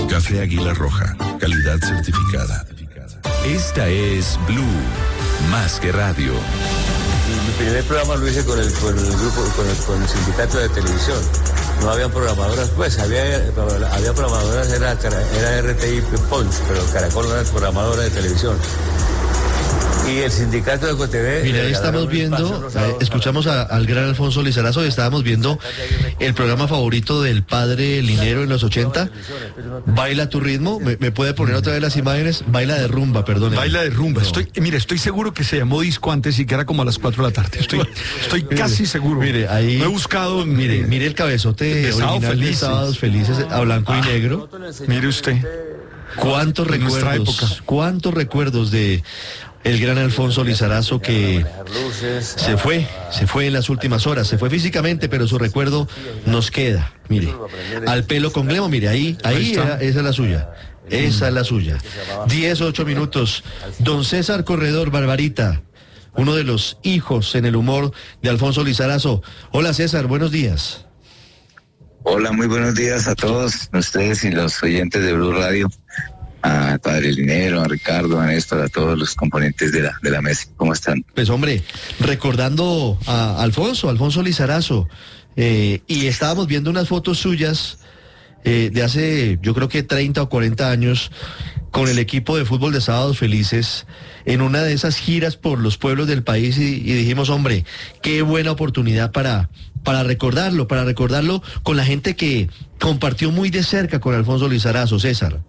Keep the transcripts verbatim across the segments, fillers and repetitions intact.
Café Águila Roja, calidad certificada. Esta es Blue, más que radio. Mi primer programa lo hice con el, con el grupo, con el, con el sindicato de televisión. No habían programadoras, pues había, había programadoras, era, era R T I Punch, pero Caracol no era programadora de televisión. Y el sindicato de Ecotv... Mira, ahí estamos viendo, eh, escuchamos a, al gran Alfonso Lizarazo y estábamos viendo el programa favorito del padre Linero en los ochenta, Baila tu ritmo. ¿Me, me puede poner otra vez las imágenes? Baila de rumba, perdón. Baila de rumba. No. Estoy, mire, estoy seguro que se llamó disco antes y que era como a las cuatro de la tarde. Estoy, estoy mire, casi seguro. Mire, ahí... No he buscado... Mire, mire el cabezote de original de Sábados Felices a blanco ah, y negro. Mire usted. ¿Cuántos de recuerdos? ¿Cuántos recuerdos de... el gran Alfonso Lizarazo, que se fue, se fue en las últimas horas, se fue físicamente, pero su recuerdo nos queda. Mire, al pelo con Glemo, mire, ahí, ahí, era, esa es la suya, esa es la suya. Diez, ocho minutos. Don César Corredor, Barbarita, uno de los hijos en el humor de Alfonso Lizarazo. Hola César, buenos días. Hola, muy buenos días a todos ustedes y los oyentes de Blue Radio. A Padre Linero, a Ricardo, a Néstor, a todos los componentes de la, de la mesa. ¿Cómo están? Pues hombre, recordando a Alfonso, Alfonso Lizarazo, eh, y estábamos viendo unas fotos suyas eh, de hace, yo creo que treinta o cuarenta años, con el equipo de fútbol de Sábados Felices, en una de esas giras por los pueblos del país, y, y dijimos, hombre, qué buena oportunidad para, para recordarlo, para recordarlo con la gente que compartió muy de cerca con Alfonso Lizarazo. César.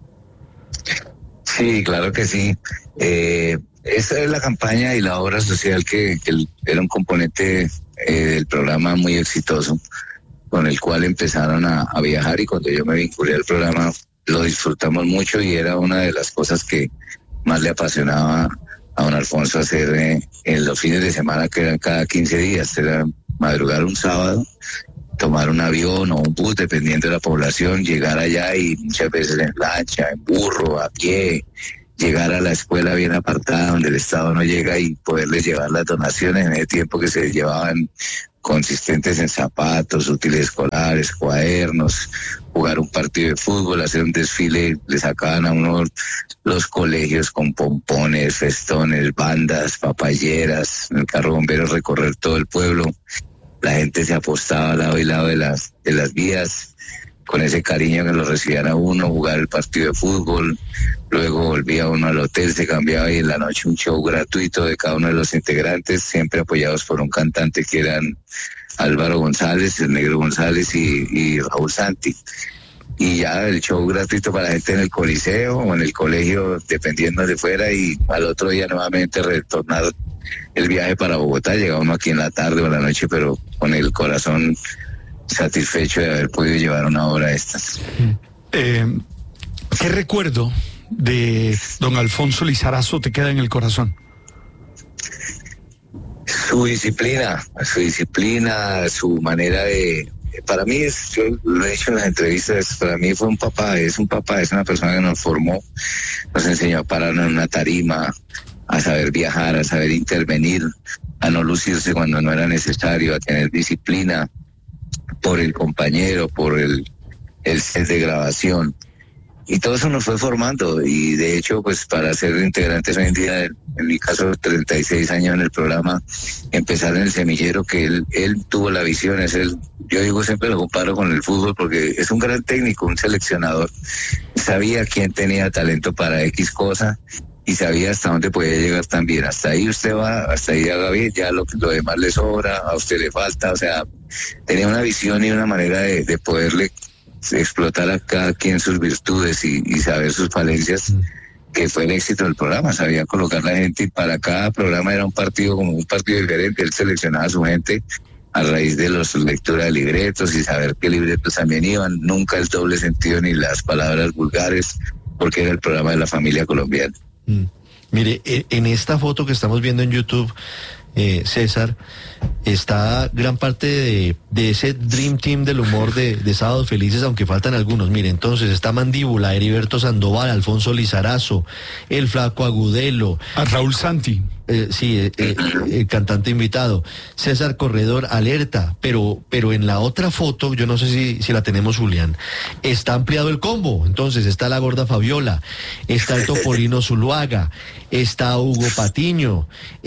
Sí, claro que sí. Eh, esa es la campaña y la obra social que, que era un componente eh, del programa muy exitoso, con el cual empezaron a, a viajar, y cuando yo me vinculé al programa lo disfrutamos mucho y era una de las cosas que más le apasionaba a don Alfonso hacer eh, en los fines de semana, que eran cada quince días, era madrugar un sábado, tomar un avión o un bus, dependiendo de la población, llegar allá y muchas veces en lancha, en burro, a pie, llegar a la escuela bien apartada donde el Estado no llega y poderles llevar las donaciones en el tiempo que se llevaban, consistentes en zapatos, útiles escolares, cuadernos, jugar un partido de fútbol, hacer un desfile, le sacaban a uno los colegios con pompones, festones, bandas, papayeras, en el carro bombero recorrer todo el pueblo. La gente se apostaba al lado y lado de las, de las vías, con ese cariño que lo recibían a uno, jugar el partido de fútbol, luego volvía uno al hotel, se cambiaba y en la noche un show gratuito de cada uno de los integrantes, siempre apoyados por un cantante que eran Álvaro González, el Negro González y, y Raúl Santi. Y ya el show gratuito para la gente en el coliseo o en el colegio, dependiendo de fuera, y al otro día nuevamente retornar el viaje para Bogotá. Llegaba uno aquí en la tarde o en la noche, pero con el corazón satisfecho de haber podido llevar una obra de estas. Eh, ¿Qué recuerdo de don Alfonso Lizarazo te queda en el corazón? Su disciplina, su disciplina, su manera de... Para mí, es, yo lo he dicho en las entrevistas, para mí fue un papá, es un papá, es una persona que nos formó, nos enseñó a pararnos en una tarima, a saber viajar, a saber intervenir, a no lucirse cuando no era necesario, a tener disciplina por el compañero, por el, el set de grabación. Y todo eso nos fue formando, y de hecho, pues para ser integrantes hoy en día, en mi caso, treinta y seis años en el programa, empezar en el semillero, que él, él tuvo la visión, es él, yo digo, siempre lo comparo con el fútbol, porque es un gran técnico, un seleccionador, sabía quién tenía talento para X cosa, y sabía hasta dónde podía llegar también. Hasta ahí usted va, hasta ahí haga bien, ya lo, lo demás le sobra, a usted le falta, o sea, tenía una visión y una manera de, de poderle explotar a cada quien sus virtudes y, y saber sus falencias, que fue el éxito del programa. Sabía colocar la gente, y para cada programa era un partido como un partido diferente. Él seleccionaba a su gente a raíz de las lecturas de libretos y saber qué libretos también iban, nunca el doble sentido ni las palabras vulgares, porque era el programa de la familia colombiana. Mm. Mire, en esta foto que estamos viendo en YouTube, eh, César, está gran parte de, de ese Dream Team del humor de, de Sábados Felices, aunque faltan algunos. Mire, entonces está Mandíbula, Heriberto Sandoval, Alfonso Lizarazo, el Flaco Agudelo, a Raúl Santi. eh, sí, eh, eh, el cantante invitado. César Corredor, alerta, pero, pero en la otra foto, yo no sé si, si la tenemos, Julián, está ampliado el combo. Entonces está la gorda Fabiola, está el Topolino Zuluaga, está Hugo Patiño,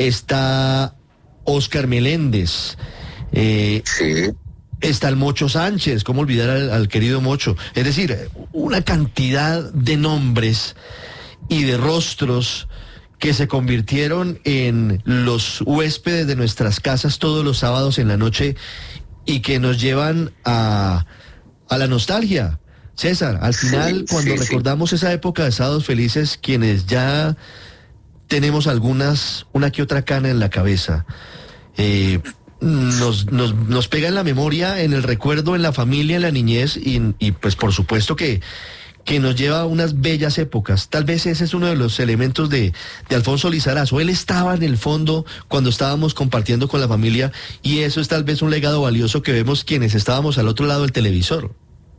está Oscar Meléndez, eh, Sí. está el Mocho Sánchez, ¿cómo olvidar al, al querido Mocho? Es decir, una cantidad de nombres y de rostros que se convirtieron en los huéspedes de nuestras casas todos los sábados en la noche y que nos llevan a, a la nostalgia. César, al final, Sí, cuando sí, sí. recordamos esa época de Sábados Felices, quienes ya tenemos algunas, una que otra cana en la cabeza, eh, nos, nos, nos pega en la memoria, en el recuerdo, en la familia, en la niñez y, y pues por supuesto que, que nos lleva a unas bellas épocas. Tal vez ese es uno de los elementos de, de Alfonso Lizarazo. Él estaba en el fondo cuando estábamos compartiendo con la familia y eso es tal vez un legado valioso que vemos quienes estábamos al otro lado del televisor.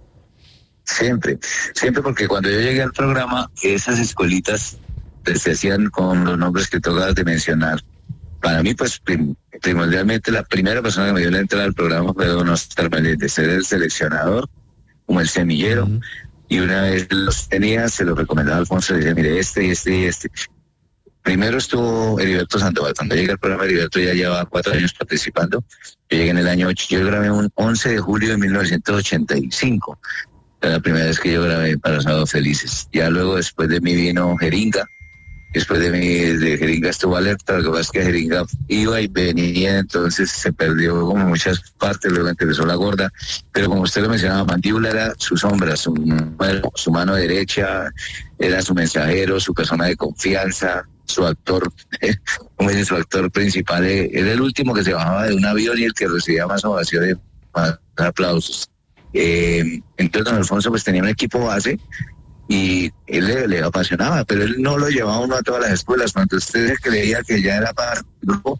Siempre, siempre porque cuando yo llegué al programa, esas escuelitas pues, se hacían con los nombres que tocabas de mencionar. Para mí, pues, prim- primordialmente la primera persona que me dio la entrada al programa fue don Oscar Meléndez, era el seleccionador, como el semillero, Ujú. y una vez los tenía, se los recomendaba a Alfonso, le decía, mire, este y este y este. Primero estuvo Heriberto Sandoval, cuando llegué al programa Heriberto ya llevaba cuatro años participando, yo llegué en el año ocho, yo grabé un once de julio de mil novecientos ochenta y cinco, era la primera vez que yo grabé para Sábados Felices. Ya luego después de mí vino Jeringa, después de mí de Jeringa estuvo Alerta, lo que pasa es que Jeringa iba y venía, entonces se perdió como muchas partes, luego empezó La Gorda, pero como usted lo mencionaba, Mandíbula era su sombra, su, su mano derecha, era su mensajero, su persona de confianza, su actor, como dice, su actor principal, eh, era el último que se bajaba de un avión y el que recibía más ovaciones, más aplausos. Eh, entonces don Alfonso pues tenía un equipo base y él le, le apasionaba, pero él no lo llevaba uno a todas las escuelas. Cuando usted creía que ya era para el grupo,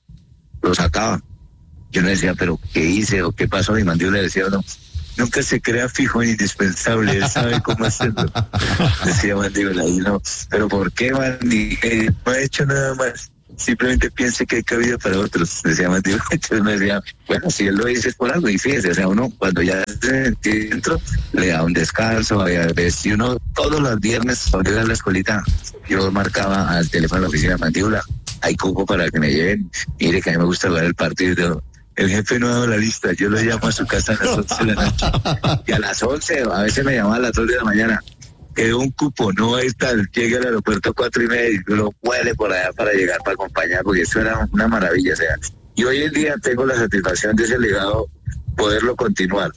lo sacaba. Yo le decía, pero ¿qué hice o qué pasó? Y Mandíbula le decía, no, nunca se crea fijo e indispensable, él sabe cómo hacerlo. Decía Mandíbula, y no, pero ¿por qué, Mandíbula? No ha hecho nada más. Simplemente piense que hay cabida para otros, decía Mateo. Entonces me decía, bueno, si él lo dice es por algo, y fíjese, o sea, uno cuando ya se dentro, le da un descanso, a veces, si uno todos los viernes, cuando iba a la escuelita, yo marcaba al teléfono de la oficina de Mandíbula, hay cupo para que me lleven, mire que a mí me gusta jugar el partido, el jefe no ha dado la lista, yo lo llamo a su casa a las once de la noche, y a las once, a veces me llamaba a las dos de la mañana, quedó un cupo, no está, llega al aeropuerto cuatro y media y lo huele por allá para llegar, para acompañar, porque eso era una maravilla, o sea, y hoy en día tengo la satisfacción de ese legado, poderlo continuar.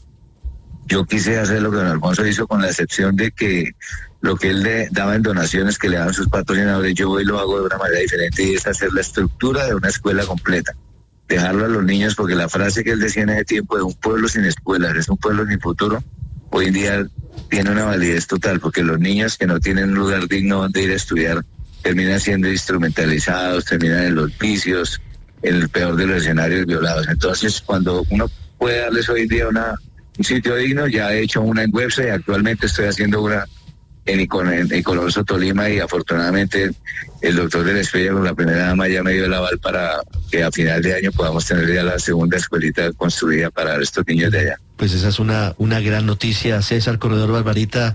Yo quise hacer lo que don Alfonso hizo, con la excepción de que lo que él le daba en donaciones que le daban sus patrocinadores, yo hoy lo hago de una manera diferente, y es hacer la estructura de una escuela completa, dejarlo a los niños, porque la frase que él decía en ese tiempo de un pueblo sin escuelas es un pueblo sin futuro, hoy en día tiene una validez total, porque los niños que no tienen un lugar digno donde ir a estudiar terminan siendo instrumentalizados, terminan en los vicios, en el peor de los escenarios, violados. Entonces, cuando uno puede darles hoy en día una, un sitio digno, ya he hecho una en website, actualmente estoy haciendo una en Icononso, Tolima, y afortunadamente el doctor de la Estrella con la primera dama ya me dio el aval para que a final de año podamos tener ya la segunda escuelita construida para estos niños de allá. Pues esa es una, una gran noticia. César Corredor Barbarita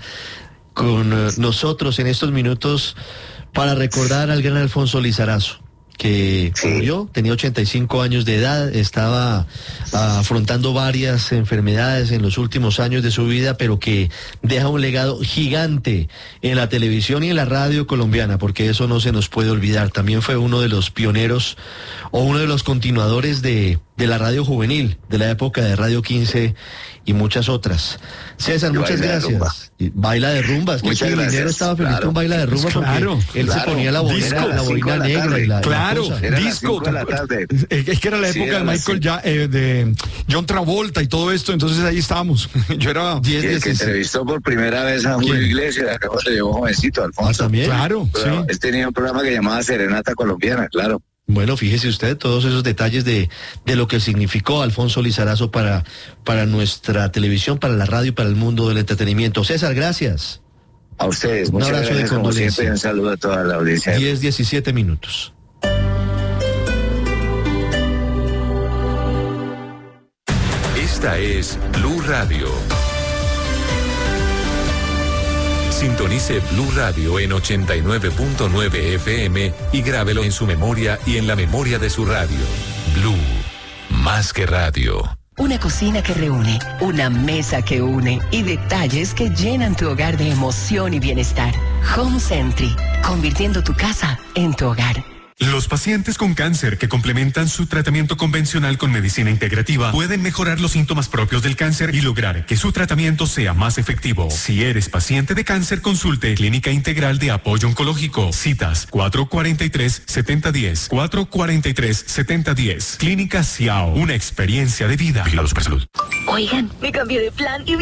con uh, nosotros en estos minutos para recordar al gran Alfonso Lizarazo, que Sí. murió, tenía ochenta y cinco años de edad, estaba uh, afrontando varias enfermedades en los últimos años de su vida, pero que deja un legado gigante en la televisión y en la radio colombiana, porque eso no se nos puede olvidar. También fue uno de los pioneros o uno de los continuadores de, de la radio juvenil, de la época de Radio quince y muchas otras. César, Y muchas baila de rumba. gracias. Y baila de rumbas, que Muchas el dinero gracias. estaba feliz Claro. con baila de rumba, Claro, porque él claro. se ponía la boina, Disco. la boina Cinco de la negra tarde. y la, y la Claro, cosa. Era las disco. cinco de la ¿te acuerdas? tarde. Es es que era la Sí, época era de las Michael cinco. ya, eh, de John Travolta y todo esto, entonces ahí estábamos. Yo era... diez, Y el que dieciséis. entrevistó por primera vez a Julio ¿Quién? Iglesias, acá se llevó jovencito, Ah, Alfonso. también. Claro, sí. Pero él tenía un programa que llamaba Serenata Colombiana, claro. Bueno, fíjese usted todos esos detalles de, de lo que significó Alfonso Lizarazo para, para nuestra televisión, para la radio y para el mundo del entretenimiento. César, gracias. A ustedes, Un muchas abrazo de gracias como condolencia. siempre, y un saludo a toda la audiencia. diez, diecisiete minutos. Esta es Blue Radio. Sintonice Blue Radio en ochenta y nueve punto nueve F M y grábelo en su memoria y en la memoria de su radio. Blue, más que radio. Una cocina que reúne, una mesa que une y detalles que llenan tu hogar de emoción y bienestar. Home Sentry, convirtiendo tu casa en tu hogar. Los pacientes con cáncer que complementan su tratamiento convencional con medicina integrativa pueden mejorar los síntomas propios del cáncer y lograr que su tratamiento sea más efectivo. Si eres paciente de cáncer, consulte Clínica Integral de Apoyo Oncológico. Citas cuatro cuatro tres, siete cero uno cero, cuatro cuatro tres, siete cero uno cero. Clínica Ciao, una experiencia de vida. Vigilado Supersalud. Oigan, me cambié de plan y